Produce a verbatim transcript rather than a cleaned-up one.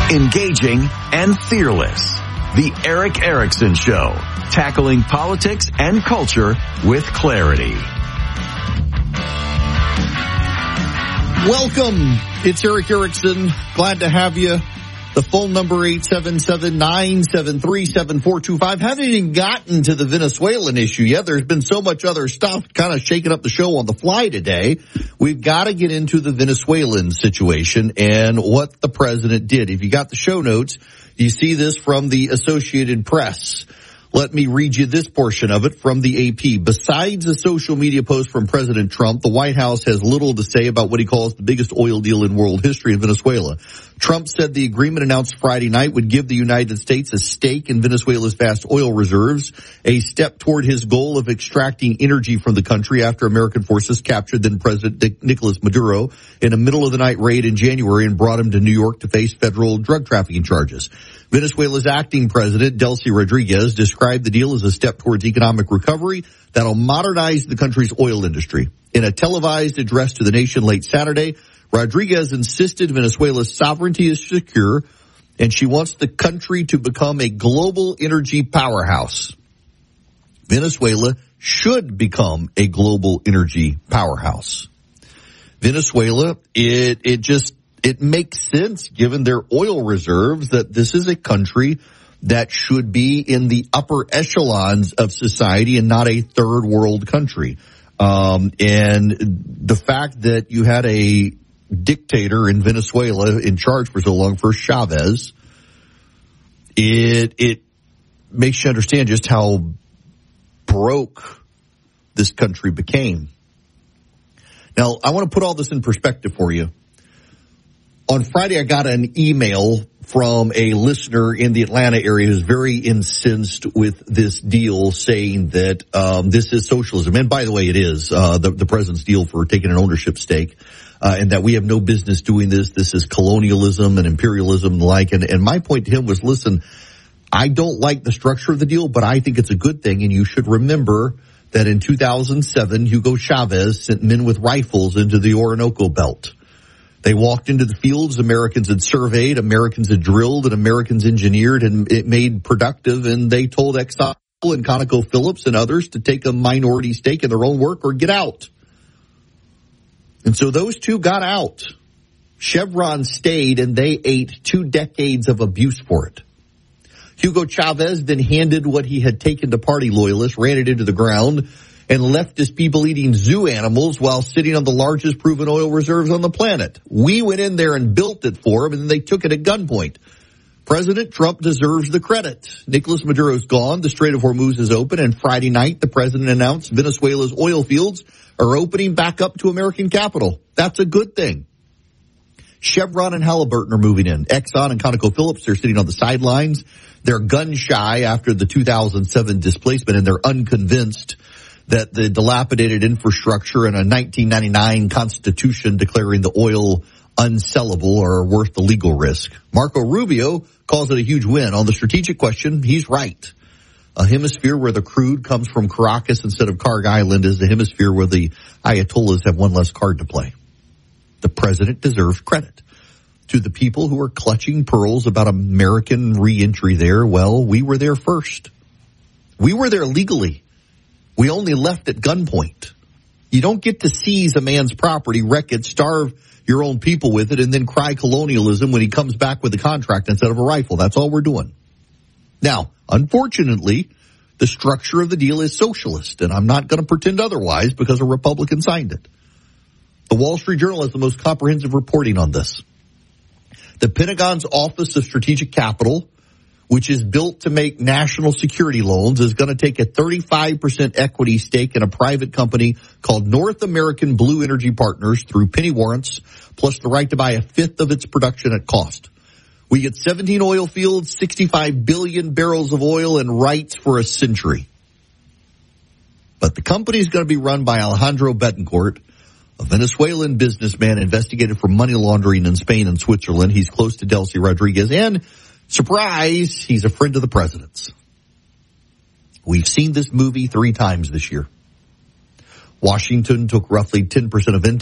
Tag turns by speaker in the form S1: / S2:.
S1: engaging, and fearless. The Erick Erickson Show, tackling politics and culture with clarity.
S2: Welcome. It's Erick Erickson. Glad to have you. The phone number eight seven seven, nine seven three, seven four two five. Haven't even gotten to the Venezuelan issue yet. There's been so much other stuff kind of shaking up the show on the fly today. We've got to get into the Venezuelan situation and what the president did. If you got the show notes, you see this from the Associated Press. Let me read you this portion of it from the A P. Besides a social media post from President Trump, the White House has little to say about what he calls the biggest oil deal in world history in Venezuela. Trump said the agreement announced Friday night would give the United States a stake in Venezuela's vast oil reserves, a step toward his goal of extracting energy from the country after American forces captured then President Nicolas Maduro in a middle-of-the-night raid in January and brought him to New York to face federal drug trafficking charges. Venezuela's acting president, Delcy Rodriguez, described the deal as a step towards economic recovery that'll modernize the country's oil industry. In a televised address to the nation late Saturday, Rodriguez insisted Venezuela's sovereignty is secure, and she wants the country to become a global energy powerhouse. Venezuela should become a global energy powerhouse. Venezuela, it, it just, it makes sense given their oil reserves that this is a country that should be in the upper echelons of society and not a third world country. Um, and the fact that you had a dictator in Venezuela in charge for so long, first Chavez, it, it makes you understand just how broke this country became. Now, I want to put all this in perspective for you. On Friday, I got an email from a listener in the Atlanta area who's very incensed with this deal, saying that um, this is socialism. And by the way, it is uh, the, the president's deal for taking an ownership stake, uh, and that we have no business doing this. This is colonialism and imperialism and the like. And, and my point to him was, listen, I don't like the structure of the deal, but I think it's a good thing. And you should remember that in two thousand seven, Hugo Chavez sent men with rifles into the Orinoco Belt. They walked into the fields, Americans had surveyed, Americans had drilled, and Americans engineered, and it made productive, and they told Exxon and ConocoPhillips and others to take a minority stake in their own work or get out. And so those two got out. Chevron stayed, and they ate two decades of abuse for it. Hugo Chavez then handed what he had taken to party loyalists, ran it into the ground, and left his people eating zoo animals while sitting on the largest proven oil reserves on the planet. We went in there and built it for him, and then they took it at gunpoint. President Trump deserves the credit. Nicolas Maduro's gone. The Strait of Hormuz is open, and Friday night, the president announced Venezuela's oil fields are opening back up to American capital. That's a good thing. Chevron and Halliburton are moving in. Exxon and ConocoPhillips are sitting on the sidelines. They're gun shy after the two thousand seven displacement, and they're unconvinced that the dilapidated infrastructure and a nineteen ninety-nine constitution declaring the oil unsellable are worth the legal risk. Marco Rubio calls it a huge win. On the strategic question, he's right. A hemisphere where the crude comes from Caracas instead of Karg Island is the hemisphere where the Ayatollahs have one less card to play. The president deserves credit. To the people who are clutching pearls about American reentry there, well, we were there first. We were there legally. We only left at gunpoint. You don't get to seize a man's property, wreck it, starve your own people with it, and then cry colonialism when he comes back with a contract instead of a rifle. That's all we're doing. Now, unfortunately, the structure of the deal is socialist, and I'm not going to pretend otherwise because a Republican signed it. The Wall Street Journal has the most comprehensive reporting on this. The Pentagon's Office of Strategic Capital, which is built to make national security loans, is going to take a thirty-five percent equity stake in a private company called North American Blue Energy Partners through penny warrants, plus the right to buy a fifth of its production at cost. We get seventeen oil fields, sixty-five billion barrels of oil, and rights for a century. But the company is going to be run by Alejandro Betancourt, a Venezuelan businessman investigated for money laundering in Spain and Switzerland. He's close to Delcy Rodriguez, and surprise, he's a friend of the president's. We've seen this movie three times this year. Washington took roughly ten percent of